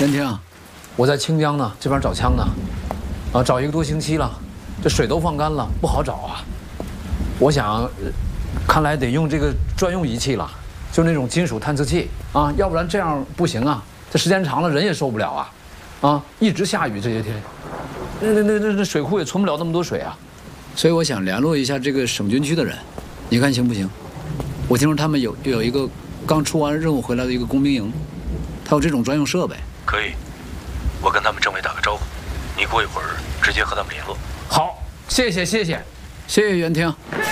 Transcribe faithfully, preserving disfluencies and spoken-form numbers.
袁听，我在清江呢，这边找枪呢，啊，找一个多星期了，这水都放干了，不好找啊。我想，看来得用这个专用仪器了，就那种金属探测器啊，要不然这样不行啊。这时间长了，人也受不了啊，啊，一直下雨这些天，那那那那那水库也存不了那么多水啊。所以我想联络一下这个省军区的人，你看行不行？我听说他们有有一个刚出完任务回来的一个工兵营，他有这种专用设备。 可以，我跟他们政委打个招呼，你过一会儿直接和他们联络。 好，谢谢谢谢，谢谢袁听。